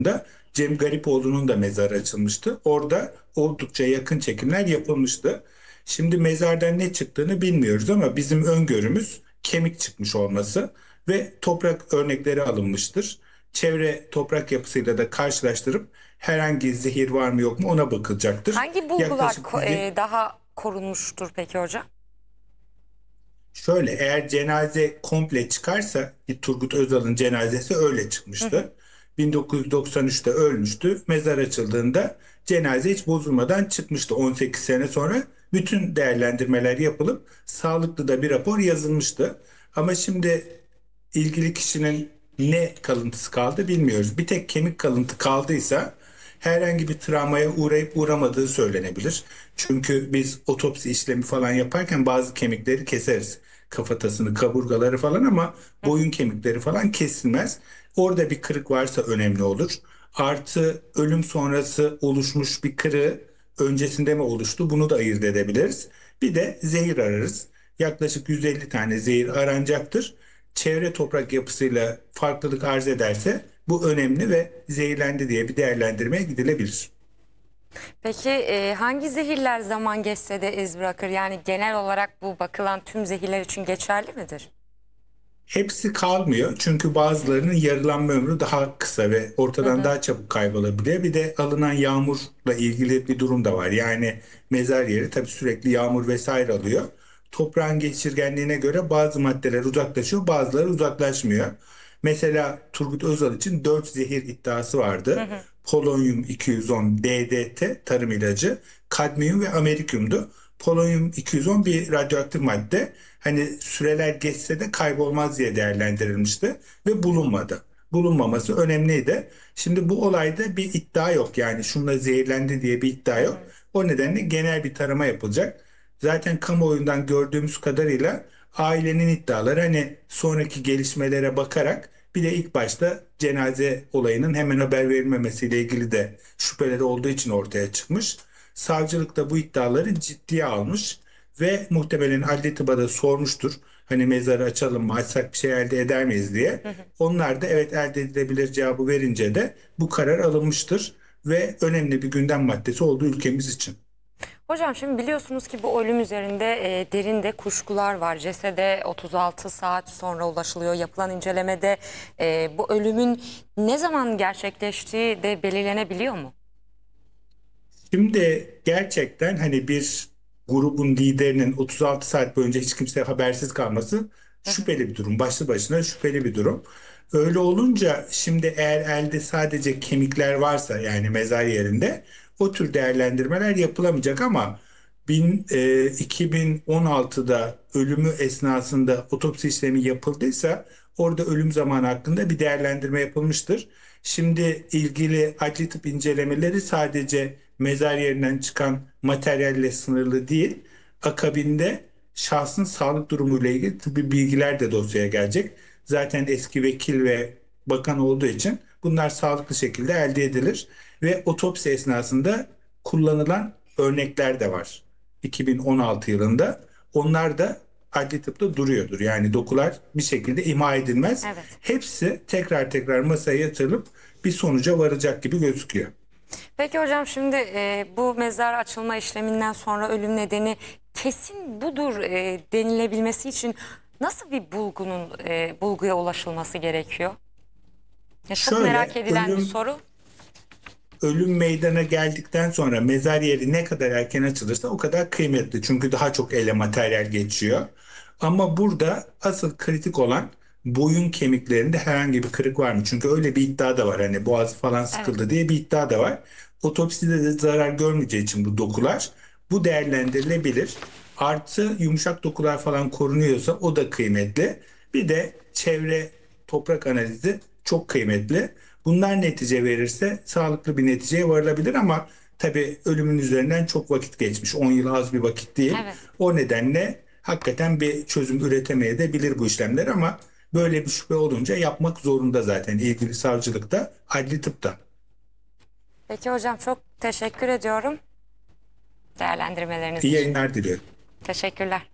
da Cem Garipoğlu'nun da mezarı açılmıştı. Orada oldukça yakın çekimler yapılmıştı. Şimdi mezardan ne çıktığını bilmiyoruz ama bizim öngörümüz kemik çıkmış olması ve toprak örnekleri alınmıştır. Çevre toprak yapısıyla da karşılaştırıp herhangi zehir var mı yok mu ona bakılacaktır. Hangi bulgular Yaklaşık yüzde daha korunmuştur peki hocam? Şöyle, eğer cenaze komple çıkarsa ki Turgut Özal'ın cenazesi öyle Hı hı. çıkmıştı. 1993'te ölmüştü. Mezar açıldığında cenaze hiç bozulmadan çıkmıştı 18 sene sonra. Bütün değerlendirmeler yapılıp sağlıklı da bir rapor yazılmıştı. Ama şimdi ilgili kişinin ne kalıntısı kaldı bilmiyoruz. Bir tek kemik kalıntı kaldıysa herhangi bir travmaya uğrayıp uğramadığı söylenebilir. Çünkü biz otopsi işlemi falan yaparken bazı kemikleri keseriz. Kafatasını, kaburgaları falan ama boyun kemikleri falan kesilmez. Orada bir kırık varsa önemli olur. Artı ölüm sonrası oluşmuş bir kırığı öncesinde mi oluştu bunu da ayırt edebiliriz. Bir de zehir ararız. Yaklaşık 150 tane zehir aranacaktır. Çevre toprak yapısıyla farklılık arz ederse bu önemli ve zehirlendi diye bir değerlendirmeye gidilebilir. Peki hangi zehirler zaman geçse de iz bırakır? Yani genel olarak bu bakılan tüm zehirler için geçerli midir? Hepsi kalmıyor çünkü bazılarının yarılanma ömrü daha kısa ve Hı ortadan hı. daha çabuk kaybolabiliyor. Bir de alınan yağmurla ilgili bir durum da var. Yani mezar yeri tabii sürekli yağmur vesaire alıyor. Toprağın geçirgenliğine göre bazı maddeler uzaklaşıyor, bazıları uzaklaşmıyor. Mesela Turgut Özal için 4 zehir iddiası Hı vardı. hı. Polonyum 210 DDT tarım ilacı, kadmiyum ve amerikyumdu. Polonyum 210 bir radyoaktif madde. Hani süreler geçse de kaybolmaz diye değerlendirilmişti ve bulunmadı. Bulunmaması önemliydi. Şimdi bu olayda bir iddia yok, yani şunla zehirlendi diye bir iddia Hı yok. hı. O nedenle genel bir tarama yapılacak. Zaten kamuoyundan gördüğümüz kadarıyla ailenin iddiaları hani sonraki gelişmelere bakarak bir de ilk başta cenaze olayının hemen haber verilmemesiyle ilgili de şüpheleri olduğu için ortaya çıkmış. Savcılık da bu iddiaları ciddiye almış ve muhtemelen Adli Tıb'a da sormuştur. Hani mezarı açalım mı, açsak bir şey elde eder miyiz diye. Hı hı. Onlar da evet elde edilebilir cevabı verince de bu karar alınmıştır ve önemli bir gündem maddesi olduğu ülkemiz için. Hocam şimdi biliyorsunuz ki bu ölüm üzerinde derinde kuşkular var. Cesede 36 saat sonra ulaşılıyor. Yapılan incelemede bu ölümün ne zaman gerçekleştiği de belirlenebiliyor mu? Şimdi gerçekten hani bir grubun liderinin 36 saat boyunca hiç kimse habersiz kalması Hı hı. şüpheli bir durum. Başlı başına şüpheli bir durum. Öyle olunca şimdi eğer elde sadece kemikler varsa yani mezar yerinde o tür değerlendirmeler yapılamayacak ama 2016'da ölümü esnasında otopsi işlemi yapıldıysa orada ölüm zamanı hakkında bir değerlendirme yapılmıştır. Şimdi ilgili adli tıp incelemeleri sadece mezar yerinden çıkan materyalle sınırlı değil. Akabinde şahsın sağlık durumuyla ilgili tıbbi bilgiler de dosyaya gelecek. Zaten eski vekil ve bakan olduğu için bunlar sağlıklı şekilde elde edilir ve otopsi esnasında kullanılan örnekler de var. 2016 yılında onlar da adli tıpta duruyordur. Yani dokular bir şekilde imha edilmez. Evet. Hepsi tekrar tekrar masaya yatırılıp bir sonuca varacak gibi gözüküyor. Peki hocam şimdi bu mezar açılma işleminden sonra ölüm nedeni kesin budur denilebilmesi için nasıl bir bulguya ulaşılması gerekiyor? Ya çok merak Şöyle edilen bir soru. ölüm meydana geldikten sonra mezar yeri ne kadar erken açılırsa o kadar kıymetli. Çünkü daha çok ele materyal geçiyor. Ama burada asıl kritik olan boyun kemiklerinde herhangi bir kırık var mı? Çünkü öyle bir iddia da var. Hani boğazı falan Evet. sıkıldı diye bir iddia da var. Otopside de zarar görmeyeceği için bu dokular bu değerlendirilebilir. Artı yumuşak dokular falan korunuyorsa o da kıymetli. Bir de çevre toprak analizi çok kıymetli. Bunlar netice verirse sağlıklı bir neticeye varılabilir ama tabii ölümün üzerinden çok vakit geçmiş. 10 yıl az bir vakit değil. Evet. O nedenle hakikaten bir çözüm üretemeye de bilir bu işlemler ama böyle bir şüphe olunca yapmak zorunda zaten ilgili savcılıkta, adli tıpta. Peki hocam çok teşekkür ediyorum değerlendirmeleriniz İyi için. yayınlar diliyorum. Teşekkürler.